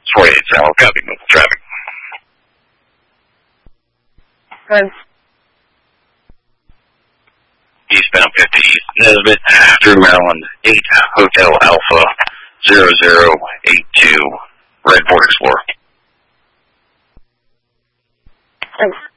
48 South, copy, mobile traffic. Good. Eastbound 50 East Nesbitt through Maryland, 8 Hotel Alpha 0082, Red Ford Explorer. Thanks.